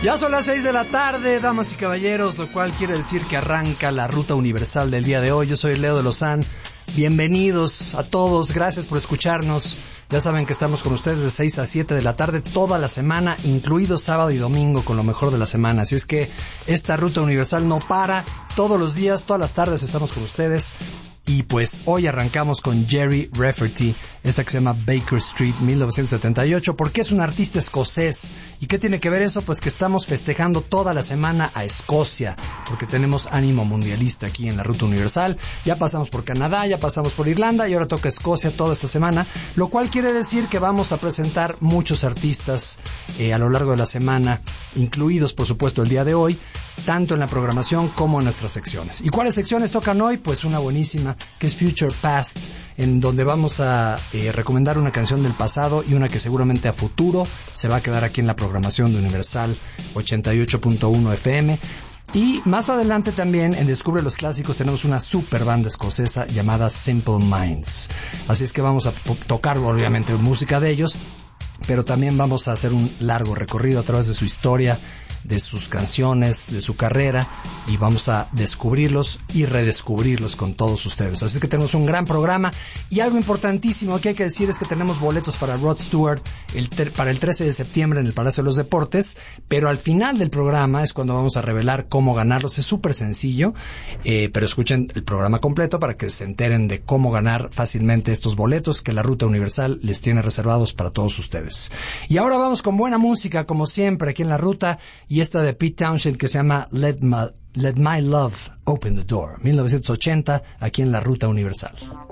Ya son las 6 de la tarde, damas y caballeros, lo cual quiere decir que arranca la ruta universal del día de hoy. Yo soy Leo de Lozán. Bienvenidos a todos, gracias por escucharnos. Ya saben que estamos con ustedes de 6 a 7 de la tarde toda la semana, incluido sábado y domingo con lo mejor de la semana. Así es que esta ruta universal no para, todos los días, todas las tardes estamos con ustedes. Y pues hoy arrancamos con Gerry Rafferty, esta que se llama Baker Street 1978, porque es un artista escocés. ¿Y qué tiene que ver eso? Pues que estamos festejando toda la semana a Escocia, porque tenemos ánimo mundialista aquí en la Ruta Universal. Ya pasamos por Canadá, ya pasamos por Irlanda y ahora toca Escocia toda esta semana, lo cual quiere decir que vamos a presentar muchos artistas a lo largo de la semana, incluidos por supuesto el día de hoy, tanto en la programación como en nuestras secciones. ¿Y cuáles secciones tocan hoy? Pues una buenísima, que es Future Past, en donde vamos a recomendar una canción del pasado y una que seguramente a futuro se va a quedar aquí en la programación de Universal 88.1 FM. Y más adelante también en Descubre los Clásicos tenemos una super banda escocesa llamada Simple Minds. Así es que vamos a tocar obviamente música de ellos, pero también vamos a hacer un largo recorrido a través de su historia, de sus canciones, de su carrera, y vamos a descubrirlos y redescubrirlos con todos ustedes. Así que tenemos un gran programa, y algo importantísimo que hay que decir es que tenemos boletos para Rod Stewart para el 13 de septiembre en el Palacio de los Deportes, pero al final del programa es cuando vamos a revelar cómo ganarlos. Es súper sencillo, pero escuchen el programa completo para que se enteren de cómo ganar fácilmente estos boletos que la Ruta Universal les tiene reservados para todos ustedes. Y ahora vamos con buena música, como siempre, aquí en la Ruta, y esta de Pete Townshend que se llama Let My Love Open the Door, 1980, aquí en la Ruta Universal.